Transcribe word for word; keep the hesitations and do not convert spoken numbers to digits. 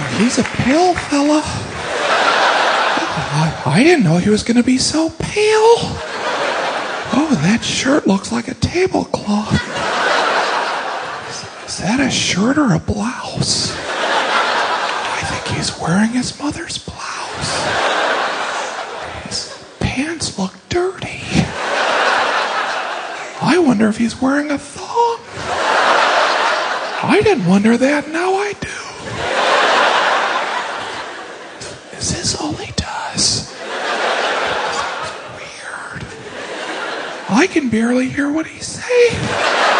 He's a pale fella. I, I didn't know he was going to be so pale. Oh, that shirt looks like a tablecloth. Is, is that a shirt or a blouse? I think he's wearing his mother's blouse. His pants look dirty. I wonder if he's wearing a thong. I didn't wonder that, now I do. Is this all he does? Weird. I can barely hear what he's saying.